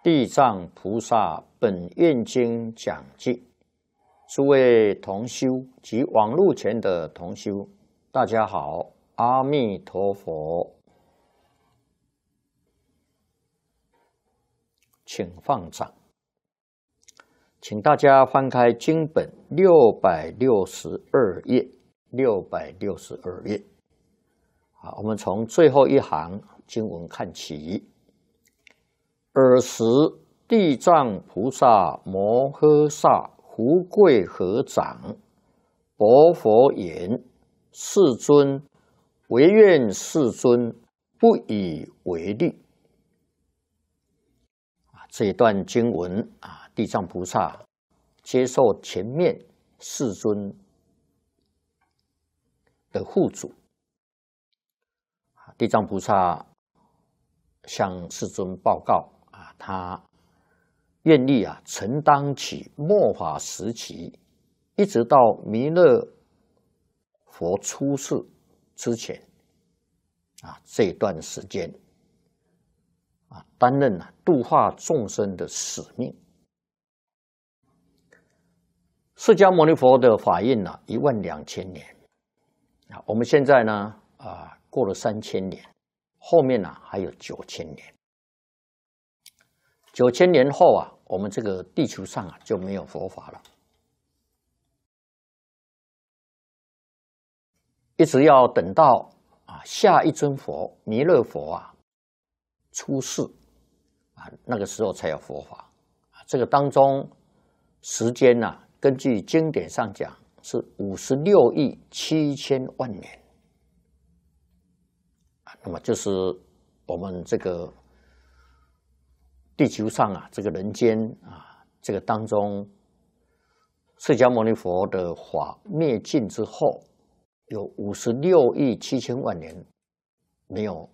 地藏菩萨本愿经讲记，诸位同修及网络前的同修，大家好，阿弥陀佛，请放掌，请大家翻开经本662页，662页。好，我们从最后一行经文看起。尔时，地藏菩萨摩诃萨福贵合掌，薄佛言：“世尊，唯愿世尊不以为虑。”这一段经文地藏菩萨接受前面世尊的护主，地藏菩萨向世尊报告他愿意承担起末法时期，一直到弥勒佛出世之前这一段时间担任度化众生的使命。释迦牟尼佛的法印12000年，我们现在呢过了3000年，后面还有9000年。9000年后我们这个地球上就没有佛法了，一直要等到下一尊佛弥勒佛出世那个时候才有佛法。这个当中时间根据经典上讲是56亿7千万年，那么就是我们这个地球上这个人间这个当中，释迦牟尼佛的法灭尽之后，有56亿7千万年没有